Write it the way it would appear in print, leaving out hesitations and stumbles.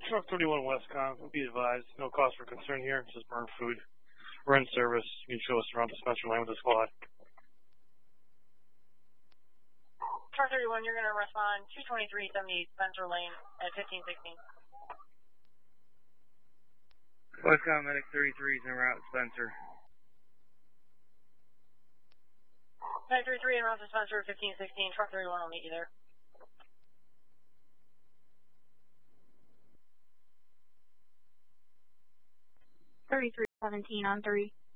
Truck 31 Westcon, be advised, no cause for concern here, it's just burn food. We're in service. You can show us around the Spencer lane with the squad. Truck 31, you're going to respond 22370 Spencer Lane at 1516. Westcon Medic 33 is en route to Spencer. Medic 33 en route to Spencer at 1516. Truck 31 will meet you there. (3317 on 3).